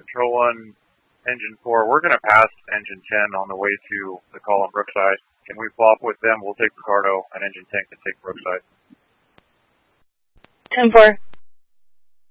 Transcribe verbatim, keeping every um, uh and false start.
Control One, Engine Four. We're going to pass Engine Ten on the way to the call on Brookside. Can we flop with them? We'll take Ricardo, and Engine Ten can take Brookside. ten four.